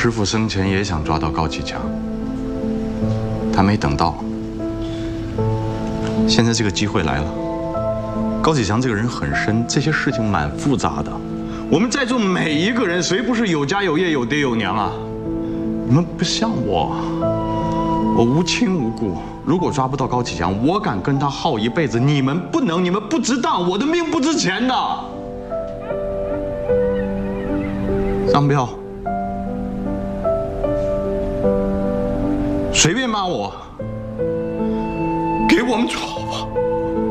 师傅生前也想抓到高启强，他没等到。现在这个机会来了。高启强这个人很深，这些事情蛮复杂的。我们在座每一个人，谁不是有家有业、有爹有娘啊？你们不像我，我无亲无故。如果抓不到高启强，我敢跟他耗一辈子。你们不能，你们不值当，我的命不值钱的。张彪，随便骂我，给我们闯。